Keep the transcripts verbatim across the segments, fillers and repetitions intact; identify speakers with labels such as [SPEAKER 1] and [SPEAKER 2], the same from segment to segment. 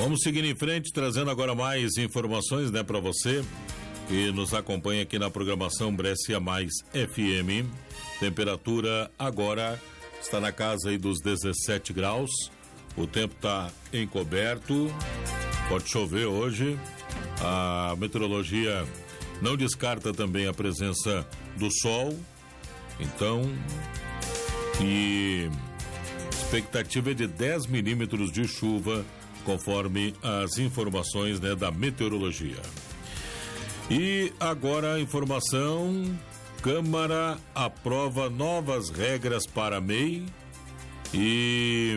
[SPEAKER 1] Vamos seguir em frente, trazendo agora mais informações, né, para você que nos acompanha aqui na programação Brescia Mais F M. Temperatura agora está na casa aí dos dezessete graus. O tempo está encoberto. Pode chover hoje. A meteorologia não descarta também a presença do sol. Então, e expectativa é de dez milímetros de chuva, conforme as informações, né, da meteorologia. E agora a informação: Câmara aprova novas regras para M E I e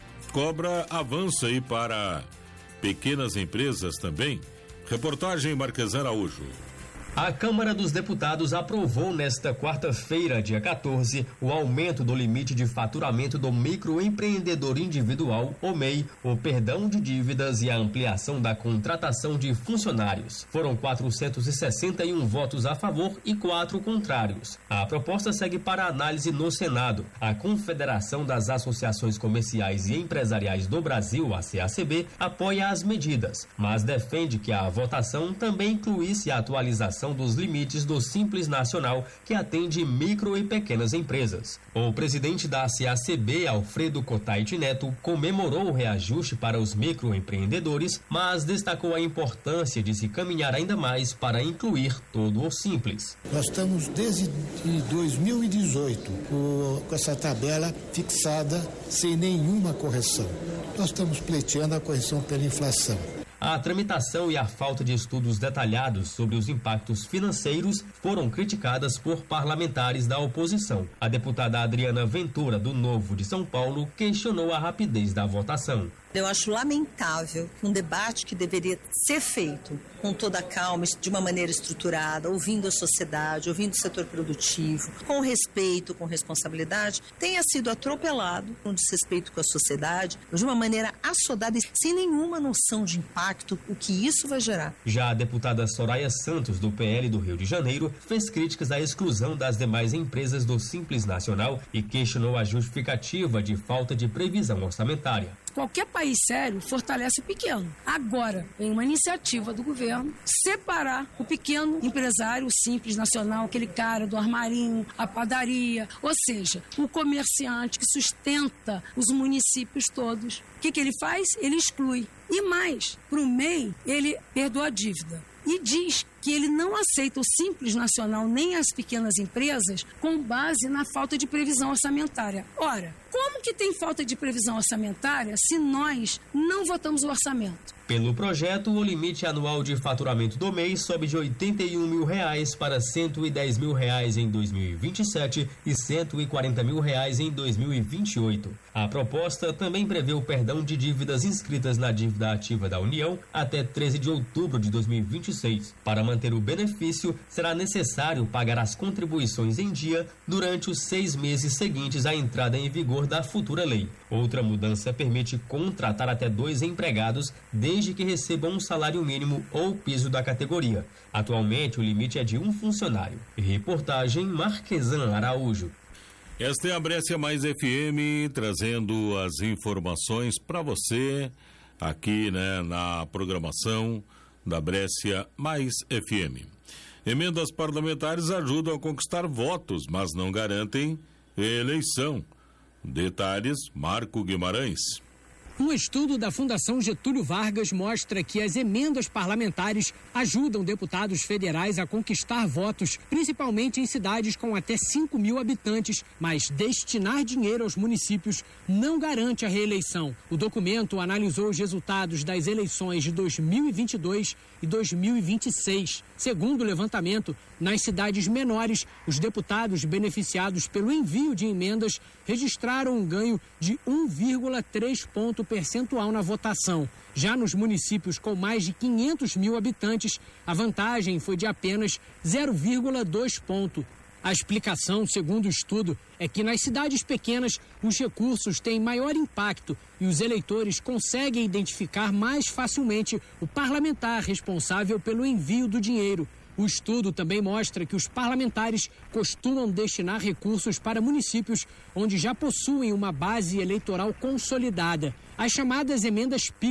[SPEAKER 1] cobra avanço aí para pequenas empresas também. Reportagem Marquesan Araújo.
[SPEAKER 2] A Câmara dos Deputados aprovou nesta quarta-feira, dia quatorze, o aumento do limite de faturamento do microempreendedor individual, o M E I, o perdão de dívidas e a ampliação da contratação de funcionários. Foram quatrocentos e sessenta e um votos a favor e quatro contrários. A proposta segue para análise no Senado. A Confederação das Associações Comerciais e Empresariais do Brasil, a C A C B, apoia as medidas, mas defende que a votação também incluísse a atualização dos limites do Simples Nacional, que atende micro e pequenas empresas. O presidente da C A C B, Alfredo Cotait Neto, comemorou o reajuste para os microempreendedores, mas destacou a importância de se caminhar ainda mais para incluir todo o Simples.
[SPEAKER 3] Nós estamos desde dois mil e dezoito com essa tabela fixada sem nenhuma correção. Nós estamos pleiteando a correção pela inflação.
[SPEAKER 2] A tramitação e a falta de estudos detalhados sobre os impactos financeiros foram criticadas por parlamentares da oposição. A deputada Adriana Ventura, do Novo de São Paulo, questionou a rapidez da votação.
[SPEAKER 4] Eu acho lamentável que um debate que deveria ser feito com toda a calma, de uma maneira estruturada, ouvindo a sociedade, ouvindo o setor produtivo, com respeito, com responsabilidade, tenha sido atropelado, com desrespeito com a sociedade, de uma maneira assodada e sem nenhuma noção de impacto, o que isso vai gerar.
[SPEAKER 2] Já a deputada Soraya Santos, do P L do Rio de Janeiro, fez críticas à exclusão das demais empresas do Simples Nacional e questionou a justificativa de falta de previsão orçamentária.
[SPEAKER 5] Qualquer país sério fortalece o pequeno. Agora, vem uma iniciativa do governo separar o pequeno empresário, o Simples Nacional, aquele cara do armarinho, a padaria, ou seja, o comerciante que sustenta os municípios todos. O que, que ele faz? Ele exclui. E mais, para o M E I, ele perdoa a dívida. E diz que ele não aceita o Simples Nacional nem as pequenas empresas com base na falta de previsão orçamentária. Ora, como que tem falta de previsão orçamentária se nós não votamos o orçamento?
[SPEAKER 2] Pelo projeto, o limite anual de faturamento do M E I sobe de oitenta e um mil reais para cento e dez mil reais em dois mil e vinte e sete e cento e quarenta mil reais em dois mil e vinte e oito. A proposta também prevê o perdão de dívidas inscritas na dívida ativa da União até treze de outubro de dois mil e vinte e seis. Para manter o benefício, será necessário pagar as contribuições em dia durante os seis meses seguintes à entrada em vigor da futura lei. Outra mudança permite contratar até dois empregados desde que recebam um salário mínimo ou piso da categoria. Atualmente, o limite é de um funcionário. Reportagem Marquesan Araújo.
[SPEAKER 1] Esta é a Brescia Mais F M, trazendo as informações para você aqui, né, na programação da Brescia Mais F M. Emendas parlamentares ajudam a conquistar votos, mas não garantem eleição. Detalhes, Marco Guimarães.
[SPEAKER 6] Um estudo da Fundação Getúlio Vargas mostra que as emendas parlamentares ajudam deputados federais a conquistar votos, principalmente em cidades com até cinco mil habitantes, mas destinar dinheiro aos municípios não garante a reeleição. O documento analisou os resultados das eleições de dois mil e vinte e dois e dois mil e vinte e seis. Segundo o levantamento, nas cidades menores, os deputados beneficiados pelo envio de emendas registraram um ganho de um vírgula três ponto percentual na votação. Já nos municípios com mais de quinhentos mil habitantes, a vantagem foi de apenas zero vírgula dois ponto. A explicação, segundo o estudo, é que nas cidades pequenas os recursos têm maior impacto e os eleitores conseguem identificar mais facilmente o parlamentar responsável pelo envio do dinheiro. O estudo também mostra que os parlamentares costumam destinar recursos para municípios onde já possuem uma base eleitoral consolidada. As chamadas emendas Pix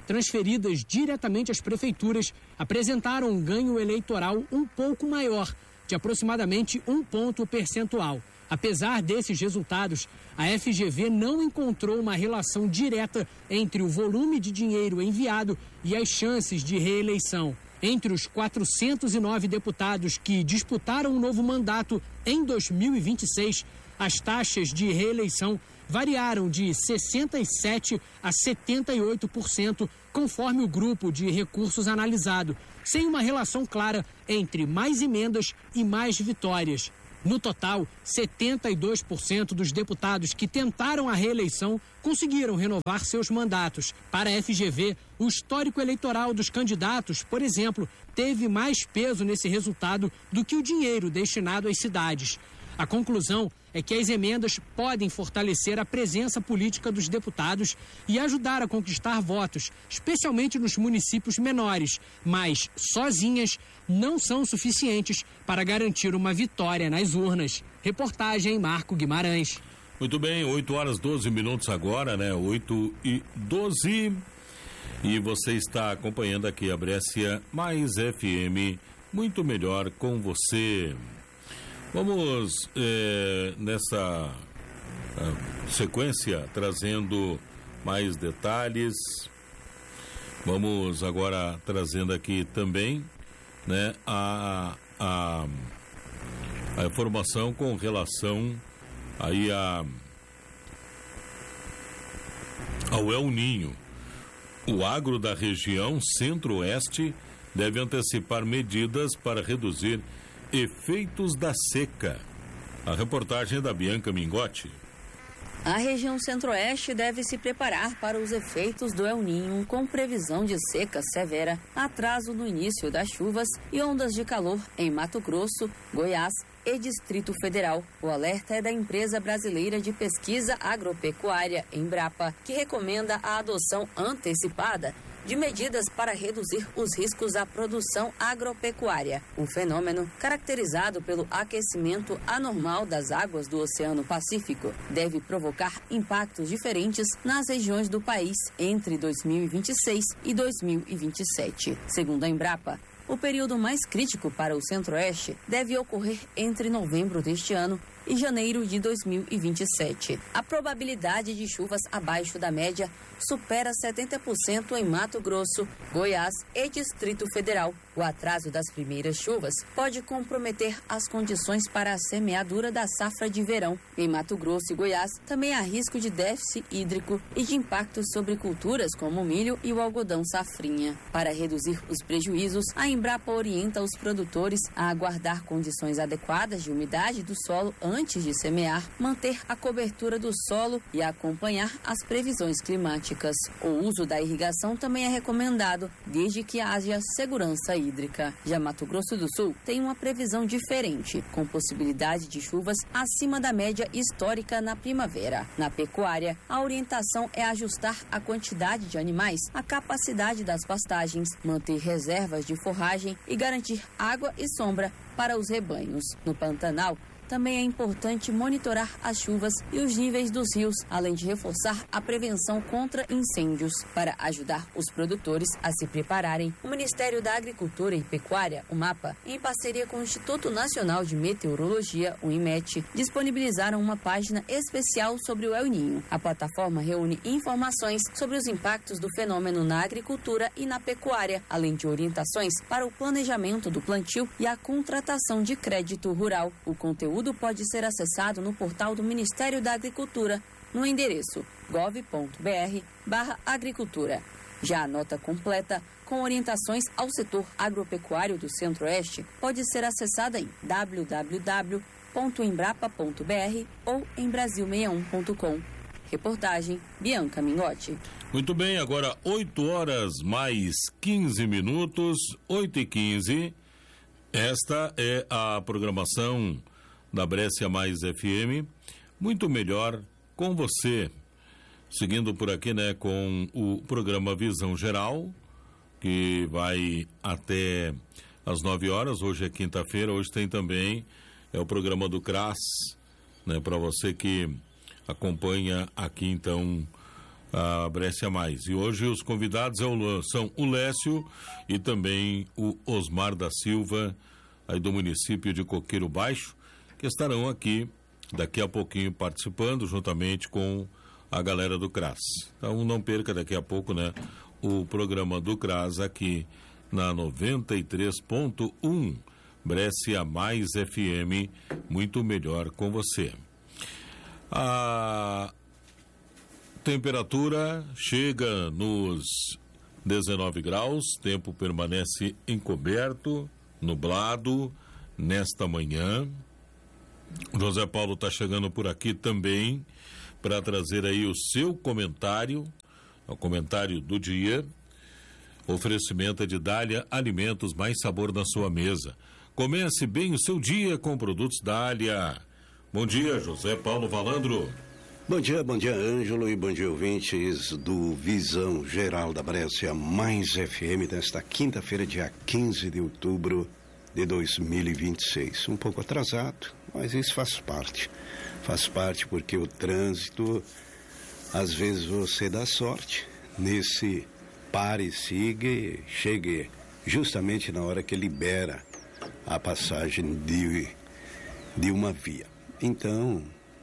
[SPEAKER 6] transferidas diretamente às prefeituras, apresentaram um ganho eleitoral um pouco maior, de aproximadamente um ponto percentual. Apesar desses resultados, a F G V não encontrou uma relação direta entre o volume de dinheiro enviado e as chances de reeleição. Entre os quatrocentos e nove deputados que disputaram um novo mandato em dois mil e vinte e seis, as taxas de reeleição variaram de sessenta e sete por cento a setenta e oito por cento, conforme o grupo de recursos analisado, sem uma relação clara entre mais emendas e mais vitórias. No total, setenta e dois por cento dos deputados que tentaram a reeleição conseguiram renovar seus mandatos. Para a F G V, o histórico eleitoral dos candidatos, por exemplo, teve mais peso nesse resultado do que o dinheiro destinado às cidades. A conclusão é que as emendas podem fortalecer a presença política dos deputados e ajudar a conquistar votos, especialmente nos municípios menores, mas, sozinhas, não são suficientes para garantir uma vitória nas urnas. Reportagem Marco Guimarães.
[SPEAKER 1] Muito bem, oito horas doze minutos agora, né? oito e doze. E você está acompanhando aqui a Brescia Mais F M, muito melhor com você. Vamos eh, nessa uh, sequência trazendo mais detalhes. Vamos agora trazendo aqui também, né, a, a, a informação com relação aí a, ao El Ninho. O agro da região centro-oeste deve antecipar medidas para reduzir efeitos da seca. A reportagem é da Bianca Mingotti.
[SPEAKER 7] A região centro-oeste deve se preparar para os efeitos do El Ninho, com previsão de seca severa, atraso no início das chuvas e ondas de calor em Mato Grosso, Goiás e Distrito Federal. O alerta é da Empresa Brasileira de Pesquisa Agropecuária, Embrapa, que recomenda a adoção antecipada de medidas para reduzir os riscos à produção agropecuária. O fenômeno, caracterizado pelo aquecimento anormal das águas do Oceano Pacífico, deve provocar impactos diferentes nas regiões do país entre dois mil e vinte e seis e dois mil e vinte e sete. Segundo a Embrapa, o período mais crítico para o Centro-Oeste deve ocorrer entre novembro deste ano e janeiro de dois mil e vinte e sete. A probabilidade de chuvas abaixo da média supera setenta por cento em Mato Grosso, Goiás e Distrito Federal. O atraso das primeiras chuvas pode comprometer as condições para a semeadura da safra de verão. Em Mato Grosso e Goiás, também há risco de déficit hídrico e de impactos sobre culturas como o milho e o algodão safrinha. Para reduzir os prejuízos, a Embrapa orienta os produtores a aguardar condições adequadas de umidade do solo antes de semear, manter a cobertura do solo e acompanhar as previsões climáticas. O uso da irrigação também é recomendado, desde que haja segurança hídrica. Já Mato Grosso do Sul tem uma previsão diferente, com possibilidade de chuvas acima da média histórica na primavera. Na pecuária, a orientação é ajustar a quantidade de animais à capacidade das pastagens, manter reservas de forragem e garantir água e sombra para os rebanhos. No Pantanal, também é importante monitorar as chuvas e os níveis dos rios, além de reforçar a prevenção contra incêndios. Para ajudar os produtores a se prepararem, o Ministério da Agricultura e Pecuária, o MAPA, em parceria com o Instituto Nacional de Meteorologia, o INMET, disponibilizaram uma página especial sobre o El Ninho. A plataforma reúne informações sobre os impactos do fenômeno na agricultura e na pecuária, além de orientações para o planejamento do plantio e a contratação de crédito rural. O conteúdo Tudo pode ser acessado no portal do Ministério da Agricultura, no endereço gov ponto br barra agricultura. Já a nota completa, com orientações ao setor agropecuário do Centro-Oeste, pode ser acessada em w w w ponto embrapa ponto br ou em brasil sessenta e um ponto com. Reportagem Bianca Mingotti.
[SPEAKER 1] Muito bem, agora oito horas mais quinze minutos, oito e quinze. Esta é a programação da Brescia Mais F M, muito melhor com você. Seguindo por aqui, né, com o programa Visão Geral, que vai até às nove horas. Hoje é quinta-feira, hoje tem também é o programa do C R A S, né, para você que acompanha aqui, então, a Brescia Mais. E hoje os convidados são o Lécio e também o Osmar da Silva, aí do município de Coqueiro Baixo, que estarão aqui daqui a pouquinho participando juntamente com a galera do CRAS. Então não perca daqui a pouco, né, o programa do CRAS aqui na noventa e três ponto um, Brescia Mais F M, muito melhor com você. A temperatura chega nos dezenove graus, tempo permanece encoberto, nublado nesta manhã. O José Paulo está chegando por aqui também para trazer aí o seu comentário, o comentário do dia. Oferecimento é de Dália Alimentos, mais sabor na sua mesa. Comece bem o seu dia com produtos Dália. Bom dia, José Paulo Valandro.
[SPEAKER 8] Bom dia, bom dia, Ângelo, e bom dia, ouvintes do Visão Geral da Brescia Mais F M, desta quinta-feira, dia quinze de outubro de dois mil e vinte e seis. Um pouco atrasado, mas isso faz parte. Faz parte porque o trânsito, às vezes você dá sorte nesse pare, siga e chegue justamente na hora que libera a passagem de, de uma via. Então,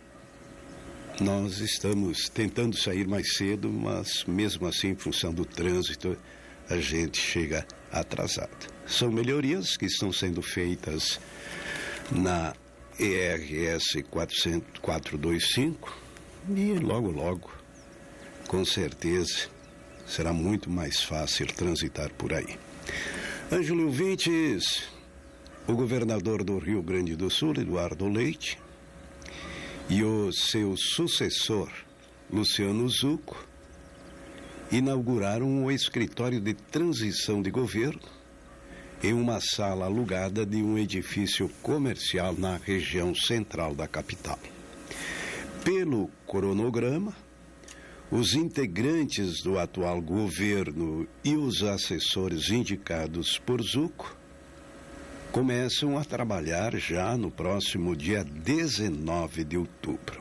[SPEAKER 8] nós estamos tentando sair mais cedo, mas mesmo assim, em função do trânsito, a gente chega atrasado. São melhorias que estão sendo feitas na E R S quatrocentos e vinte e cinco e logo, logo, com certeza, será muito mais fácil transitar por aí. Ângelo ouvintes, o governador do Rio Grande do Sul, Eduardo Leite, e o seu sucessor, Luciano Zucco, inauguraram o escritório de transição de governo em uma sala alugada de um edifício comercial na região central da capital. Pelo cronograma, os integrantes do atual governo e os assessores indicados por Zucco começam a trabalhar já no próximo dia dezenove de outubro.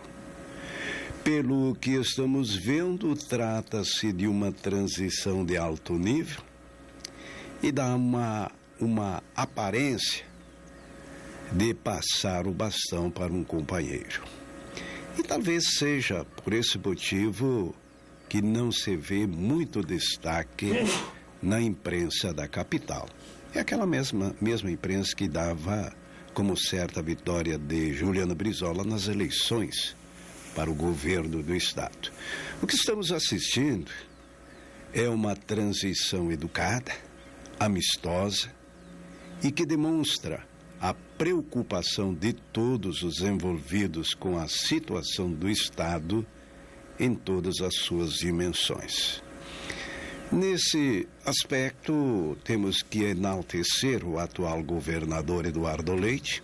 [SPEAKER 8] Pelo que estamos vendo, trata-se de uma transição de alto nível e dá uma, uma aparência de passar o bastão para um companheiro. E talvez seja por esse motivo que não se vê muito destaque na imprensa da capital. É aquela mesma, mesma imprensa que dava como certa a vitória de Juliana Brizola nas eleições para o governo do estado. O que estamos assistindo é uma transição educada, amistosa e que demonstra a preocupação de todos os envolvidos com a situação do estado em todas as suas dimensões. Nesse aspecto, temos que enaltecer o atual governador Eduardo Leite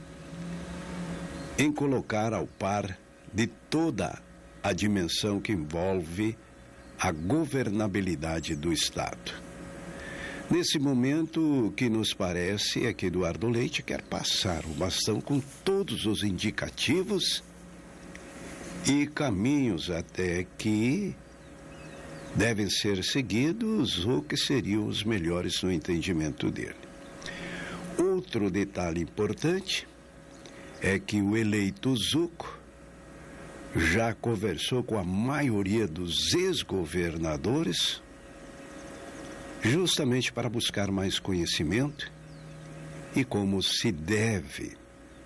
[SPEAKER 8] em colocar ao par de toda a dimensão que envolve a governabilidade do Estado. Nesse momento, o que nos parece é que Eduardo Leite quer passar o bastão com todos os indicativos e caminhos até que devem ser seguidos ou que seriam os melhores no entendimento dele. Outro detalhe importante é que o eleito Zucco já conversou com a maioria dos ex-governadores justamente para buscar mais conhecimento e como se deve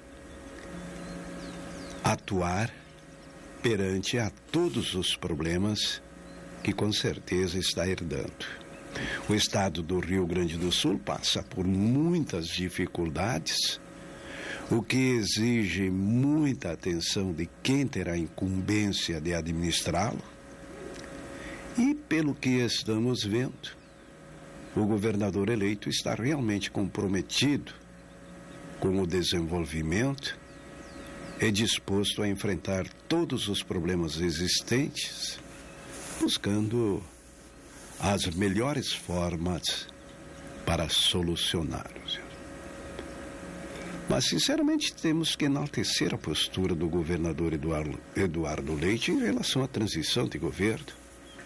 [SPEAKER 8] atuar perante a todos os problemas que com certeza está herdando. O estado do Rio Grande do Sul passa por muitas dificuldades, o que exige muita atenção de quem terá a incumbência de administrá-lo. E pelo que estamos vendo, o governador eleito está realmente comprometido com o desenvolvimento, é disposto a enfrentar todos os problemas existentes, buscando as melhores formas para solucioná-los. Mas, sinceramente, temos que enaltecer a postura do governador Eduardo, Eduardo Leite em relação à transição de governo.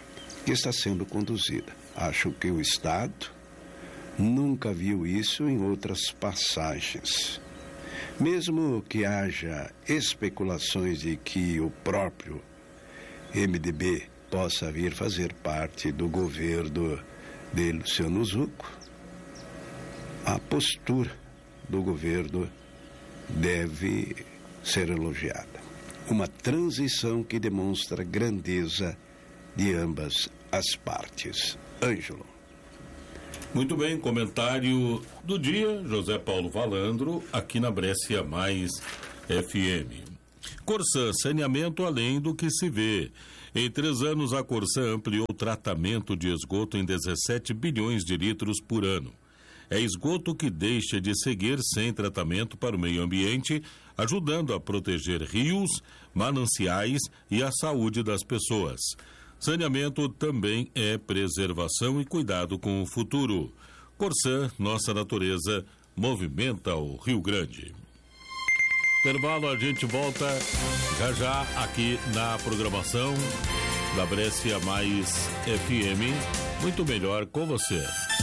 [SPEAKER 8] que está sendo conduzida. Acho que o Estado nunca viu isso em outras passagens. Mesmo que haja especulações de que o próprio M D B possa vir fazer parte do governo de Luciano Zucco, a postura do governo deve ser elogiada. Uma transição que demonstra grandeza de ambas as partes. Ângelo.
[SPEAKER 1] Muito bem, comentário do dia, José Paulo Valandro, aqui na Brescia Mais F M. Corsã, saneamento além do que se vê. Em três anos, a Corsã ampliou o tratamento de esgoto em dezessete bilhões de litros por ano. É esgoto que deixa de seguir sem tratamento para o meio ambiente, ajudando a proteger rios, mananciais e a saúde das pessoas. Saneamento também é preservação e cuidado com o futuro. Corsã, nossa natureza, movimenta o Rio Grande. Intervalo, a gente volta já já aqui na programação da Brescia Mais F M. Muito melhor com você.